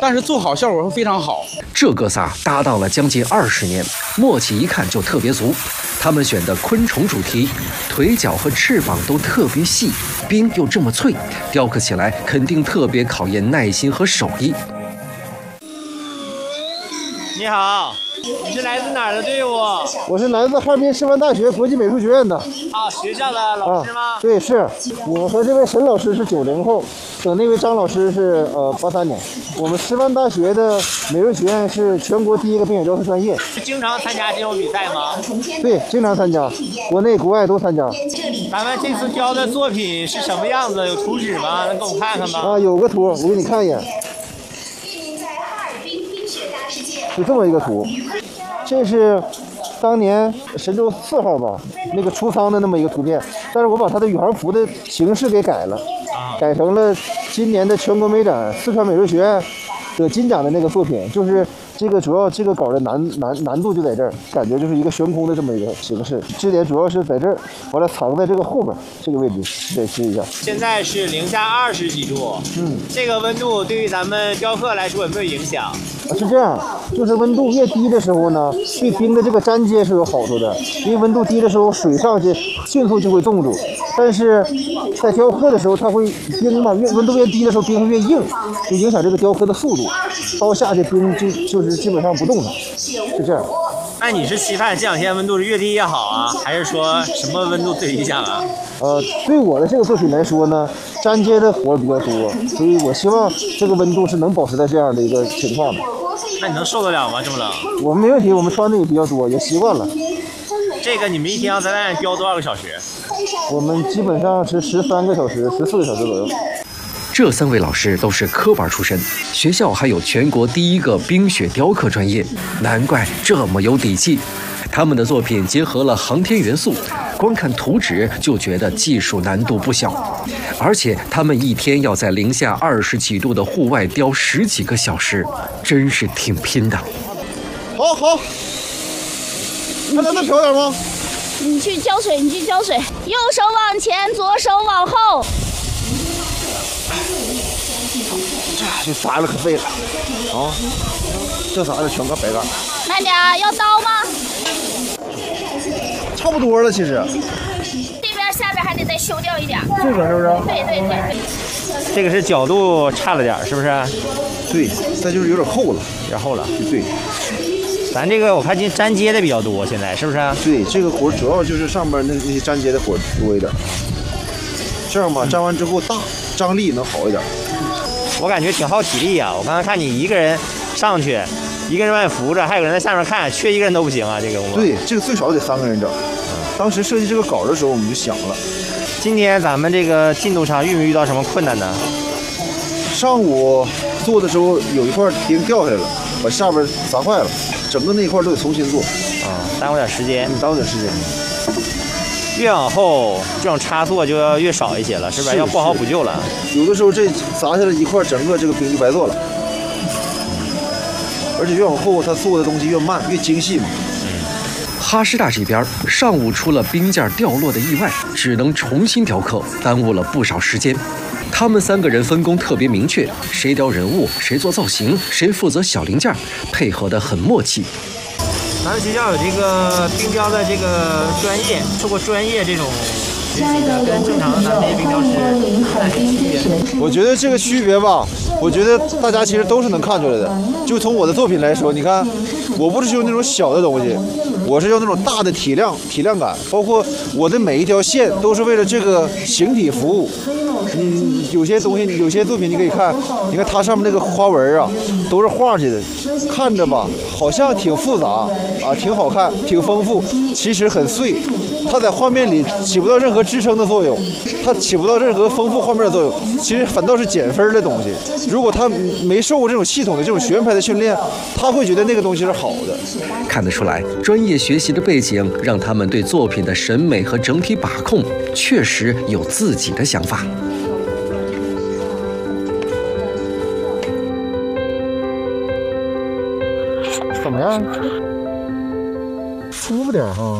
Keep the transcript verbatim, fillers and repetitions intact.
但是做好效果会非常好。 这哥仨搭档了将近二十年，默契一看就特别足。他们选的昆虫主题，腿脚和翅膀都特别细，冰又这么脆，雕刻起来肯定特别考验耐心和手艺。 你好，你是来自哪儿的队伍？ 我是来自哈尔滨师范大学国际美术学院的。 啊，学校的老师吗？ 啊、对，是我和这位沈老师是九零后，等那位张老师是呃八三年。我们师范大学的美术学院是全国第一个冰雪雕刻专业。 经常参加这种比赛吗？ 对，经常参加，国内国外都参加。 咱们这次雕的作品是什么样子？有图纸吗？能给我看看吗？ 啊，有个图，我给你看一眼。是这么一个图，这是当年神舟四号吧，那个出舱的那么一个图片，但是我把它的宇航服的形式给改了，改成了今年的全国美展四川美术学院得金奖的那个作品，就是这个主要这个稿的难难难度就在这儿，感觉就是一个悬空的这么一个形式，支点主要是在这儿，完了藏在这个后边这个位置，得试一下。 现在是零下二十几度，嗯，这个温度对于咱们雕刻来说有没有影响？ 是这样，就是温度越低的时候呢，对冰的这个粘接是有好处的，因为温度低的时候水上去迅速就会冻住，但是在雕刻的时候它会冰嘛，越温度越低的时候冰会越硬，就影响这个雕刻的速度，刀下去冰就就是基本上不动了，是这样。 那你是期盼这两天温度是越低越好啊，还是说什么温度最理想啊？ 呃，对我的这个作品来说呢，粘接的活比较多，所以我希望这个温度是能保持在这样的一个情况的。 那你能受得了吗？这么冷？ 我们没问题，我们穿的也比较多，也习惯了。 这个你们一天要在外面雕多少个小时？ 我们基本上是十三个小时、十四个小时左右。 这三位老师都是科班出身，学校还有全国第一个冰雪雕刻专业，难怪这么有底气。他们的作品结合了航天元素，光看图纸就觉得技术难度不小，而且他们一天要在零下二十几度的户外雕十几个小时，真是挺拼的。 好好，还能再漂点吗？ 你去浇水，你去浇水，右手往前，左手往后。 这撒了可废了，啊，这撒的全搁白干。 慢点，要刀吗？ 差不多了，其实。 这边下边还得再修掉一点。 这边是不是？ 对对对对。 这个是角度差了点，是不是？ 对，再就是有点厚了， 有点厚了。 对。 咱这个我看今粘接的比较多，现在是不是？ 对，这个活主要就是上面那那些粘接的活多一点。这样吧，粘完之后大张力能好一点。 我感觉挺耗体力啊！我刚才看你一个人上去，一个人把你扶着，还有个人在下面看，缺一个人都不行啊！这个工作。 对，这个最少得三个人整。当时设计这个稿的时候，我们就想了， 今天咱们这个进度上遇没遇到什么困难呢？ 上午做的时候有一块钉掉下来了，把下边砸坏了，整个那一块都得重新做。 啊，耽误点时间。 耽误点时间。 越往后这种差错就要越少一些了，是不是？要不好补救了。 有的时候这砸下来一块，整个这个冰就白做了。而且越往后，它做的东西越慢，越精细嘛。 哈师大这边上午出了冰件掉落的意外，只能重新雕刻，耽误了不少时间。他们三个人分工特别明确，谁雕人物，谁做造型，谁负责小零件，配合得很默契。 咱们学校有这个冰雕的这个专业，受过专业这种学习的，跟正常的咱们这些冰雕师有哪些区别？ 我觉得这个区别吧，我觉得大家其实都是能看出来的。就从我的作品来说，你看，我不是用那种小的东西，我是用那种大的体量、体量感，包括我的每一条线都是为了这个形体服务。嗯，有些东西，有些作品你可以看，你看它上面那个花纹啊，都是画去的，看着吧，好像挺复杂啊，挺好看，挺丰富，其实很碎。它在画面里起不到任何支撑的作用，它起不到任何丰富画面的作用，其实反倒是减分的东西。如果他没受过这种系统的这种学院派的训练，他会觉得那个东西是好的。 看得出来，专业学习的背景让他们对作品的审美和整体把控确实有自己的想法。 怎么样？舒服点哈。